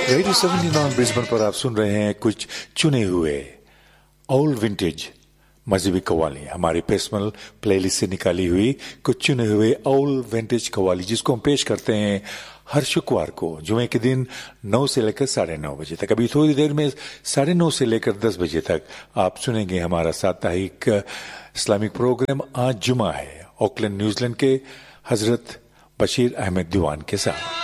Radio 79 Brisbane पर आप सुन रहे हैं कुछ चुने हुए ओल्ड विंटेज मजहबी कव्वाली, हमारी पर्सनल प्लेलिस्ट से निकाली हुई कुछ चुने हुए ओल्ड विंटेज कव्वाली, जिसको हम पेश करते हैं हर शुक्रवार को जुमे के दिन 9 से लेकर 9:30 बजे तक। अभी थोड़ी देर में 9:30 से लेकर 10 बजे तक आप सुनेंगे हमारा साप्ताहिक इस्लामिक प्रोग्राम आज जुमा है, ऑकलैंड न्यूजीलैंड के हजरत बशीर अहमद दीवान के साथ।